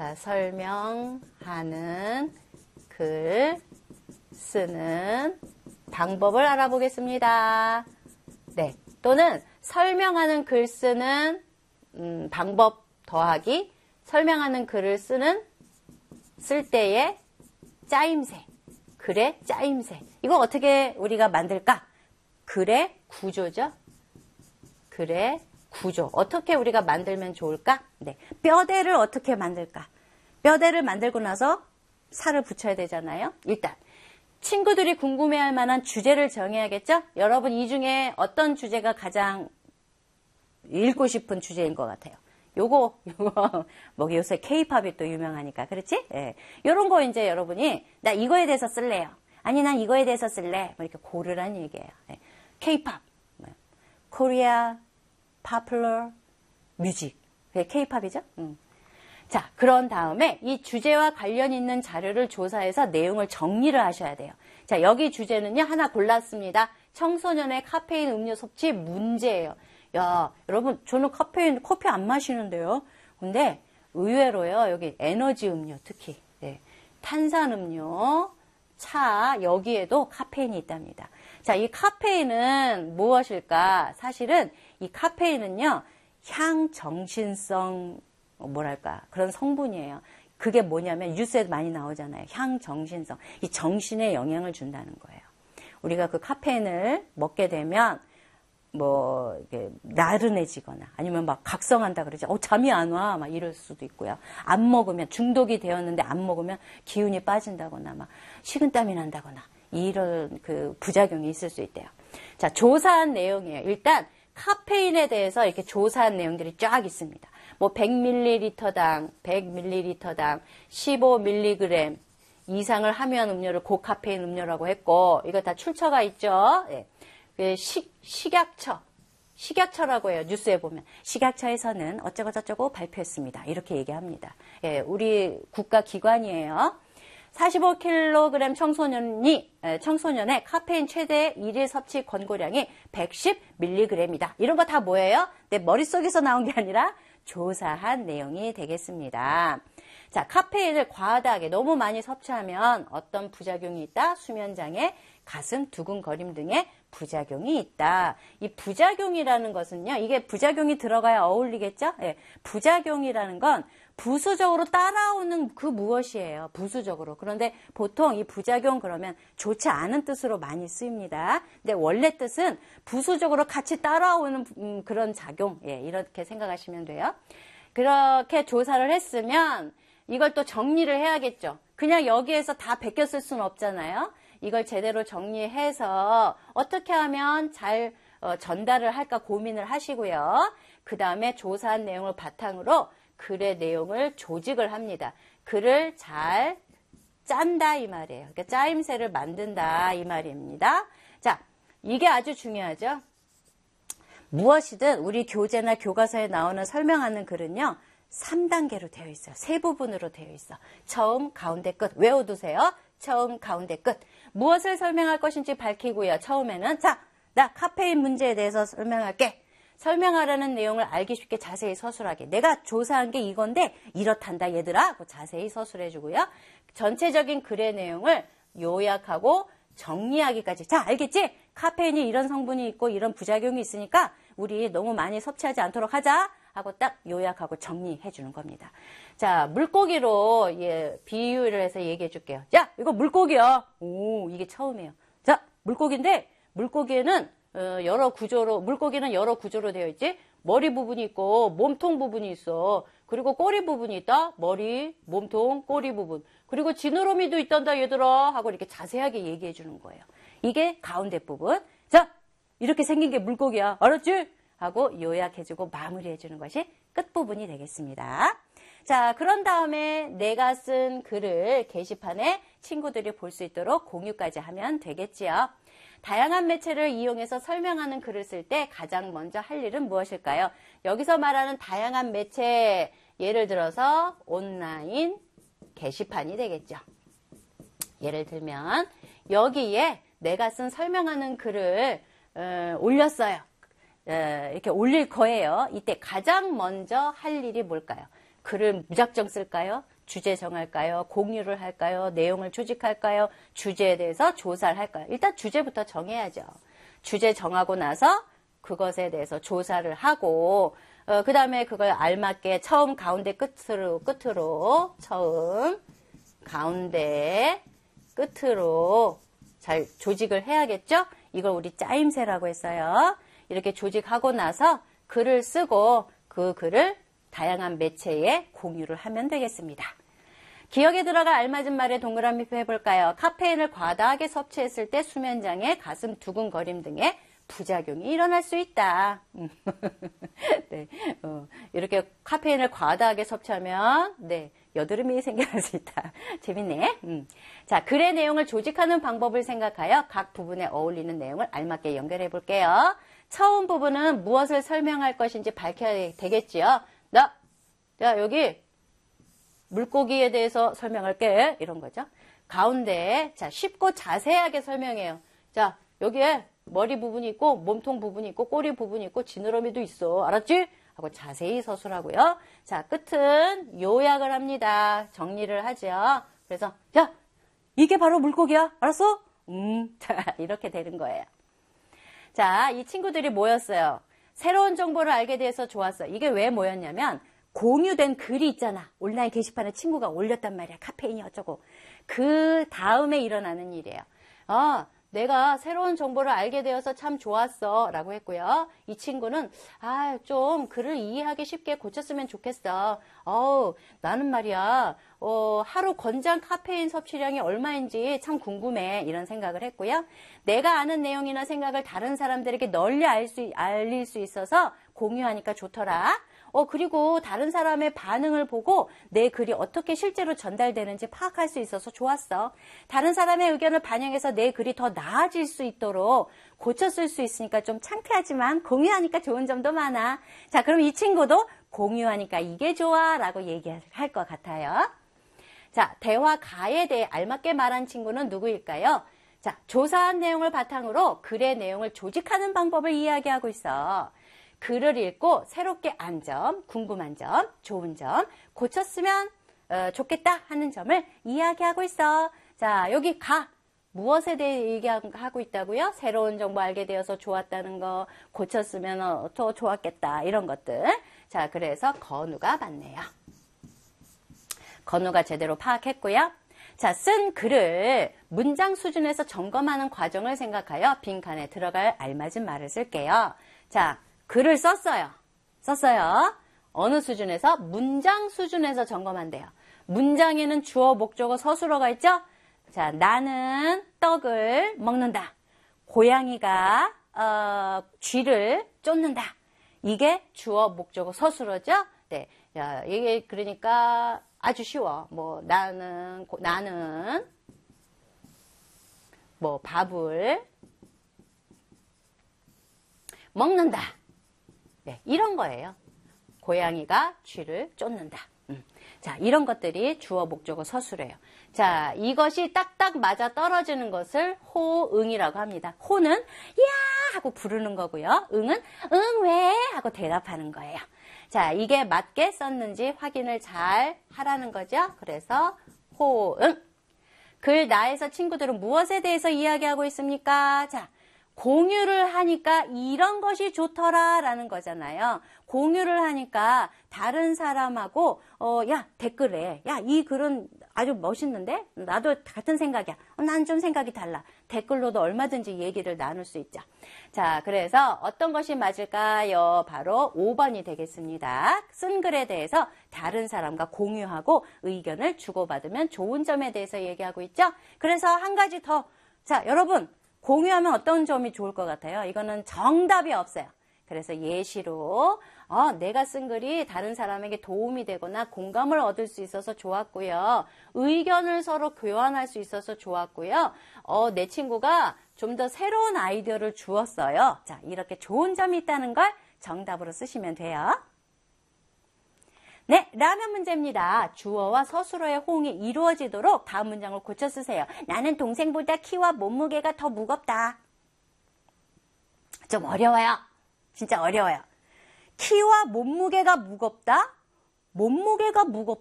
자, 설명하는 글 쓰는 방법을 알아보겠습니다. 네, 또는 설명하는 글 쓰는 방법 더하기 설명하는 글을 쓸 때의 짜임새, 글의 짜임새. 이거 어떻게 우리가 만들까? 글의 구조죠. 글의 구조. 어떻게 우리가 만들면 좋을까? 네, 뼈대를 어떻게 만들까? 뼈대를 만들고 나서 살을 붙여야 되잖아요. 일단 친구들이 궁금해할 만한 주제를 정해야겠죠? 여러분 이 중에 어떤 주제가 가장 읽고 싶은 주제인 것 같아요? 요거 뭐 요새 K-팝이 또 유명하니까 그렇지? 예. 요런 거 이제 여러분이 나 이거에 대해서 쓸래요. 아니 난 이거에 대해서 쓸래. 뭐 이렇게 고르란 얘기예요. 예. K-팝, Korea Popular Music. 그게 K-팝이죠? 자, 그런 다음에 이 주제와 관련 있는 자료를 조사해서 내용을 정리를 하셔야 돼요. 자, 여기 주제는요, 하나 골랐습니다. 청소년의 카페인 음료 섭취 문제예요. 야, 여러분, 저는 커피 안 마시는데요. 근데 의외로요, 여기 에너지 음료 특히, 네, 탄산음료, 차, 여기에도 카페인이 있답니다. 자, 이 카페인은 무엇일까? 사실은 이 카페인은요, 향정신성 뭐랄까 그런 성분이에요. 그게 뭐냐면 뉴스에도 많이 나오잖아요. 향정신성. 이 정신에 영향을 준다는 거예요. 우리가 그 카페인을 먹게 되면 뭐 이렇게 나른해지거나 아니면 막 각성한다 그러죠. 잠이 안 와. 막 이럴 수도 있고요. 안 먹으면 중독이 되었는데 안 먹으면 기운이 빠진다거나 막 식은땀이 난다거나 이런 그 부작용이 있을 수 있대요. 자, 조사한 내용이에요. 일단 카페인에 대해서 이렇게 조사한 내용들이 쫙 있습니다. 뭐 100ml당, 100ml당 15mg 이상을 함유한 음료를 고카페인 음료라고 했고 이거 다 출처가 있죠. 예. 식약처라고 해요. 뉴스에 보면 식약처에서는 어쩌고저쩌고 발표했습니다. 이렇게 얘기합니다. 예, 우리 국가기관이에요. 45kg 청소년의 카페인 최대 일일 섭취 권고량이 110mg이다. 이런 거 다 뭐예요? 내 머릿속에서 나온 게 아니라 조사한 내용이 되겠습니다. 자, 카페인을 과다하게 너무 많이 섭취하면 어떤 부작용이 있다? 수면장애, 가슴 두근거림 등의 부작용이 있다. 이 부작용이라는 것은요, 이게 부작용이 들어가야 어울리겠죠? 예, 부작용이라는 건 부수적으로 따라오는 그 무엇이에요. 부수적으로. 그런데 보통 이 부작용 그러면 좋지 않은 뜻으로 많이 쓰입니다. 근데 원래 뜻은 부수적으로 같이 따라오는 그런 작용. 예, 이렇게 생각하시면 돼요. 그렇게 조사를 했으면 이걸 또 정리를 해야겠죠. 그냥 여기에서 다 베껴 쓸 수는 없잖아요. 이걸 제대로 정리해서 어떻게 하면 잘 전달을 할까 고민을 하시고요. 그 다음에 조사한 내용을 바탕으로 글의 내용을 조직을 합니다. 글을 잘 짠다 이 말이에요. 그러니까 짜임새를 만든다 이 말입니다. 자, 이게 아주 중요하죠. 무엇이든 우리 교재나 교과서에 나오는 설명하는 글은요. 3단계로 되어 있어요. 세 부분으로 되어 있어. 처음, 가운데, 끝. 외워두세요. 처음, 가운데, 끝. 무엇을 설명할 것인지 밝히고요. 처음에는 자, 나 카페인 문제에 대해서 설명할게. 설명하라는 내용을 알기 쉽게 자세히 서술하게. 내가 조사한 게 이건데 이렇단다 얘들아 하고 자세히 서술해주고요. 전체적인 글의 내용을 요약하고 정리하기까지. 자, 알겠지? 카페인이 이런 성분이 있고 이런 부작용이 있으니까 우리 너무 많이 섭취하지 않도록 하자 하고 딱 요약하고 정리해 주는 겁니다. 자, 물고기로 비유를 해서 얘기해 줄게요. 자, 이거 물고기야. 오, 이게 처음이에요. 자, 물고기인데 물고기에는 물고기는 여러 구조로 되어 있지. 머리 부분이 있고 몸통 부분이 있어. 그리고 꼬리 부분이 있다. 머리, 몸통, 꼬리 부분. 그리고 지느러미도 있단다 얘들아 하고 이렇게 자세하게 얘기해 주는 거예요. 이게 가운데 부분. 자, 이렇게 생긴 게 물고기야. 알았지? 하고 요약해주고 마무리해주는 것이 끝부분이 되겠습니다. 자, 그런 다음에 내가 쓴 글을 게시판에 친구들이 볼 수 있도록 공유까지 하면 되겠지요. 다양한 매체를 이용해서 설명하는 글을 쓸 때 가장 먼저 할 일은 무엇일까요? 여기서 말하는 다양한 매체, 예를 들어서 온라인 게시판이 되겠죠. 예를 들면 여기에 내가 쓴 설명하는 글을 올렸어요. 이렇게 올릴 거예요. 이때 가장 먼저 할 일이 뭘까요? 글을 무작정 쓸까요? 주제 정할까요? 공유를 할까요? 내용을 조직할까요? 주제에 대해서 조사를 할까요? 일단 주제부터 정해야죠. 주제 정하고 나서 그것에 대해서 조사를 하고 그 다음에 그걸 알맞게 처음, 가운데, 끝으로 처음, 가운데, 끝으로 잘 조직을 해야겠죠? 이걸 우리 짜임새라고 했어요. 이렇게 조직하고 나서 글을 쓰고 그 글을 다양한 매체에 공유를 하면 되겠습니다. 기억에 들어갈 알맞은 말에 동그라미표 해볼까요? 카페인을 과다하게 섭취했을 때 수면장애, 가슴 두근거림 등의 부작용이 일어날 수 있다. 네, 이렇게 카페인을 과다하게 섭취하면 여드름이 생겨날 수 있다. 재밌네. 자, 글의 내용을 조직하는 방법을 생각하여 각 부분에 어울리는 내용을 알맞게 연결해 볼게요. 처음 부분은 무엇을 설명할 것인지 밝혀야 되겠지요. 자, 여기 물고기에 대해서 설명할게. 이런 거죠. 가운데, 자, 쉽고 자세하게 설명해요. 자, 여기에 머리 부분이 있고, 몸통 부분이 있고, 꼬리 부분이 있고, 지느러미도 있어. 알았지? 하고 자세히 서술하고요. 자, 끝은 요약을 합니다. 정리를 하죠. 그래서, 야, 이게 바로 물고기야. 알았어? 자, 이렇게 되는 거예요. 자, 이 친구들이 모였어요. 새로운 정보를 알게 돼서 좋았어. 이게 왜 모였냐면, 공유된 글이 있잖아. 온라인 게시판에 친구가 올렸단 말이야. 카페인이 어쩌고. 그 다음에 일어나는 일이에요. 내가 새로운 정보를 알게 되어서 참 좋았어 라고 했고요. 이 친구는 좀 글을 이해하기 쉽게 고쳤으면 좋겠어. 나는 말이야 하루 권장 카페인 섭취량이 얼마인지 참 궁금해. 이런 생각을 했고요. 내가 아는 내용이나 생각을 다른 사람들에게 널리 알릴 수 있어서 공유하니까 좋더라. 그리고 다른 사람의 반응을 보고 내 글이 어떻게 실제로 전달되는지 파악할 수 있어서 좋았어. 다른 사람의 의견을 반영해서 내 글이 더 나아질 수 있도록 고쳤을 수 있으니까 좀 창피하지만 공유하니까 좋은 점도 많아. 자, 그럼 이 친구도 공유하니까 이게 좋아 라고 얘기할 것 같아요. 자, 대화 가에 대해 알맞게 말한 친구는 누구일까요? 자, 조사한 내용을 바탕으로 글의 내용을 조직하는 방법을 이야기하고 있어. 글을 읽고 새롭게 안 점, 궁금한 점, 좋은 점, 고쳤으면 좋겠다 하는 점을 이야기하고 있어. 자, 여기 가. 무엇에 대해 얘기하고 있다고요? 새로운 정보 알게 되어서 좋았다는 거, 고쳤으면 더 좋았겠다. 이런 것들. 자, 그래서 건우가 맞네요. 건우가 제대로 파악했고요. 자, 쓴 글을 문장 수준에서 점검하는 과정을 생각하여 빈칸에 들어갈 알맞은 말을 쓸게요. 자, 글을 썼어요. 어느 수준에서? 문장 수준에서 점검한대요. 문장에는 주어, 목적어, 서술어가 있죠? 자, 나는 떡을 먹는다. 고양이가 쥐를 쫓는다. 이게 주어, 목적어, 서술어죠? 네. 야, 이게 그러니까 아주 쉬워. 뭐 나는 뭐 밥을 먹는다. 네, 이런 거예요. 고양이가 쥐를 쫓는다. 자, 이런 것들이 주어, 목적어, 서술이에요. 자, 이것이 딱딱 맞아 떨어지는 것을 호응이라고 합니다. 호는 야 하고 부르는 거고요. 응은 응 왜 하고 대답하는 거예요. 자, 이게 맞게 썼는지 확인을 잘 하라는 거죠. 그래서 호응. 글 나에서 친구들은 무엇에 대해서 이야기하고 있습니까? 자, 공유를 하니까 이런 것이 좋더라 라는 거잖아요. 공유를 하니까 다른 사람하고 야 댓글에 야 이 글은 아주 멋있는데 나도 같은 생각이야. 난 좀 생각이 달라. 댓글로도 얼마든지 얘기를 나눌 수 있죠. 자, 그래서 어떤 것이 맞을까요? 바로 5번이 되겠습니다. 쓴 글에 대해서 다른 사람과 공유하고 의견을 주고받으면 좋은 점에 대해서 얘기하고 있죠. 그래서 한 가지 더. 자, 여러분 공유하면 어떤 점이 좋을 것 같아요? 이거는 정답이 없어요. 그래서 예시로 내가 쓴 글이 다른 사람에게 도움이 되거나 공감을 얻을 수 있어서 좋았고요. 의견을 서로 교환할 수 있어서 좋았고요. 내 친구가 좀 더 새로운 아이디어를 주었어요. 자, 이렇게 좋은 점이 있다는 걸 정답으로 쓰시면 돼요. 네, 라면 문제입니다. 주어와 서술어의 호응이 이루어지도록 다음 문장을 고쳐 쓰세요. 나는 동생보다 키와 몸무게가 더 무겁다. 좀 어려워요. 진짜 어려워요. 키와 몸무게가 무겁다? 몸무게가 무겁다?